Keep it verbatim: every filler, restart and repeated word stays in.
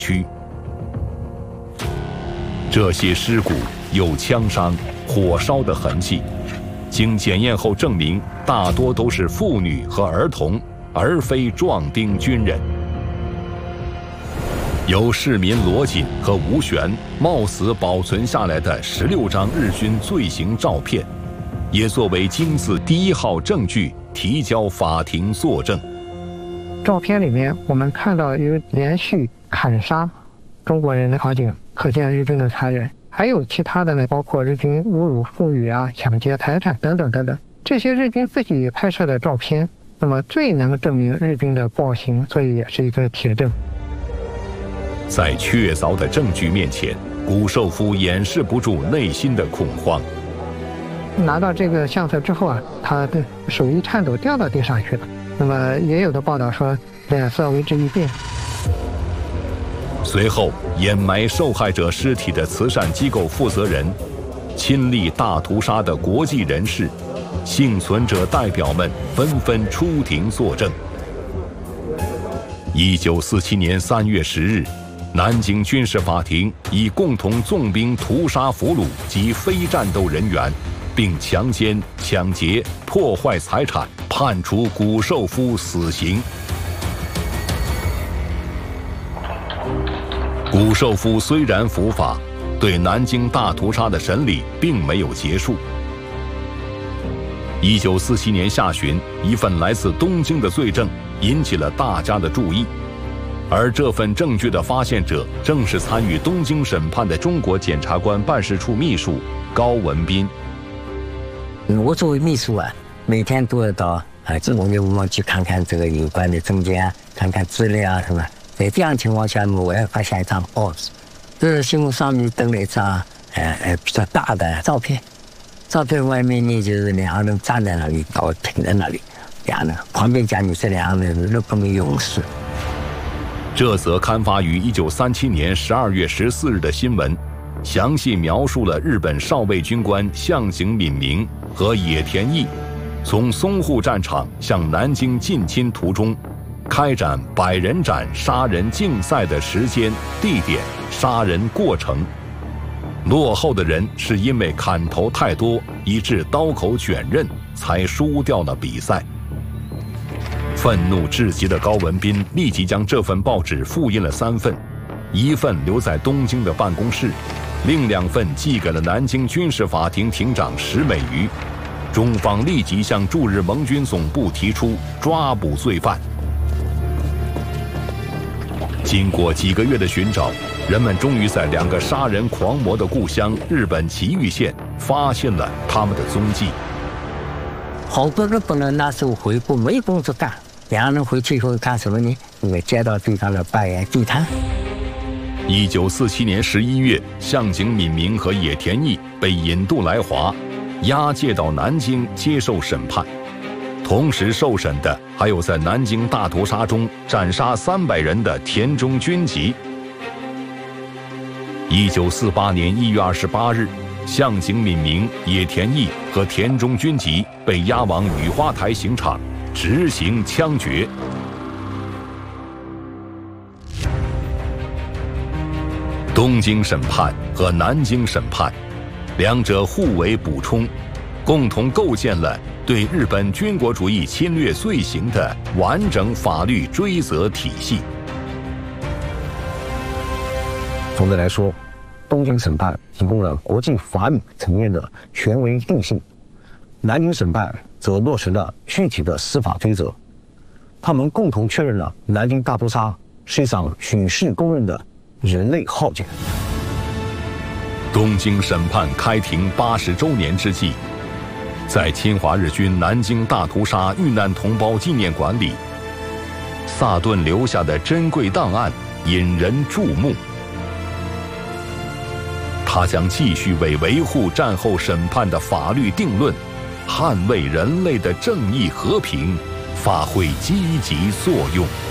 区。这些尸骨有枪伤、火烧的痕迹，经检验后证明，大多都是妇女和儿童，而非壮丁军人。由市民罗锦和吴璇冒死保存下来的十六张日军罪行照片，也作为金字第一号证据提交法庭作证。 照片里面我们看到有连续砍杀中国人的场景，可见日军的残忍。还有其他的呢，包括日军侮辱妇女啊、抢劫财产等等等等。这些日军自己拍摄的照片，那么最能证明日军的暴行，所以也是一个铁证。 在确凿的证据面前，谷寿夫掩饰不住内心的恐慌。 拿到这个相册之后啊，他的手一颤抖，掉到地上去了。那么也有的报道说，脸色为之一变。 随后，掩埋受害者尸体的慈善机构负责人、亲历大屠杀的国际人士、幸存者代表们纷纷出庭作证。一九四七年三月十日，南京军事法庭以共同纵兵屠杀俘虏及非战斗人员，并强奸、抢劫、破坏财产，判处谷寿夫死刑。谷寿夫虽然伏法，对南京大屠杀的审理并没有结束。一九四七年下旬，一份来自东京的罪证引起了大家的注意，而这份证据的发现者正是参与东京审判的中国检察官办事处秘书高文彬。 我作为秘书啊，每天都要到啊中国部门去看看这个有关的证件啊，看看资料啊什么。在这样情况下呢，我要发现一张报纸，这新闻上面登了一张呃呃比较大的照片，照片外面呢就是两个人站在那里，刀挺在那里，两人旁边讲你这两个人是日本的勇士。 这则刊发于一九三七年十二月十四日的新闻，详细描述了日本少尉军官向井敏明和野田义从淞沪战场向南京进侵途中，开展百人斩杀人竞赛的时间、地点、杀人过程。落后的人是因为砍头太多，以致刀口卷刃，才输掉了比赛。愤怒至极的高文彬立即将这份报纸复印了三份，一份留在东京的办公室，另两份寄给了南京军事法庭庭长石美瑜。中方立即向驻日盟军总部提出抓捕罪犯。经过几个月的寻找，人们终于在两个杀人狂魔的故乡日本崎玉县发现了他们的踪迹。 好多日本人那时候回国没工作干，两个人回去以后干什么呢？因为街道对方的扮演地摊。 一九四七年十一月，向井敏明和野田义被引渡来华，押解到南京接受审判。同时受审的还有在南京大屠杀中斩杀三百人的田中军吉。一九四八年一月二十八日，向井敏明、野田义和田中军吉被押往雨花台刑场执行枪决。东京审判和南京审判，两者互为补充，共同构建了对日本军国主义侵略罪行的完整法律追责体系。 总的来说，东京审判提供了国际法理层面的权威定性，南京审判则落实了具体的司法追责。他们共同确认了南京大屠杀是一场举世公认的人类浩劫。 东京审判开庭八十周年之际，在侵华日军南京大屠杀遇难同胞纪念馆里，萨顿留下的珍贵档案引人注目。他将继续为维护战后审判的法律定论，捍卫人类的正义和平，发挥积极作用。